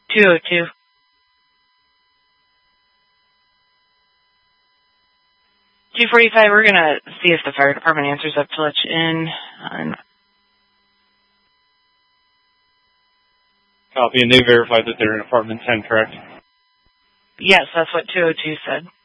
202. 245, we're going to see if the fire department answers up to let you in. Copy, and they verified that they're in apartment 10, correct? Yes, that's what 202 said.